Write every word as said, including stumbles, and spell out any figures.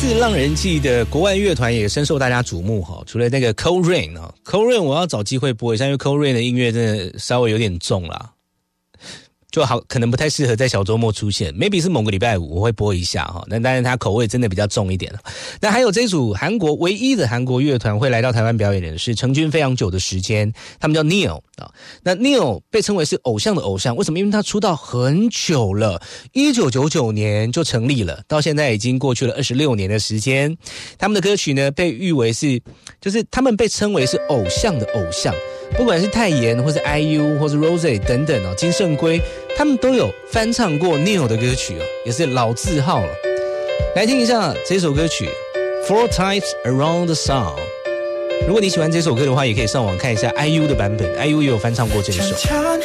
次浪人季的国外乐团也深受大家瞩目哈，除了那个 Cold Rain 啊 ，Cold Rain 我要找机会播一下，因为 Cold Rain 的音乐真的稍微有点重啦。就好，可能不太适合在小周末出现 ，maybe 是某个礼拜五我会播一下哈，但当然它口味真的比较重一点。那还有这组韩国唯一的韩国乐团会来到台湾表演的是成军非常久的时间，他们叫 Neo 啊。那 Neo 被称为是偶像的偶像，为什么？因为他出道很久了，一九九九年就成立了，到现在已经过去了二十六年的时间。他们的歌曲呢被誉为是，就是他们被称为是偶像的偶像。不管是泰妍或是 I U 或是 Rose 等等哦，金圣圭他们都有翻唱过 Neo 的歌曲哦，也是老字号了。来听一下这首歌曲 Four Times Around the Sun。 如果你喜欢这首歌的话，也可以上网看一下 I U 的版本， I U 也有翻唱过这一首。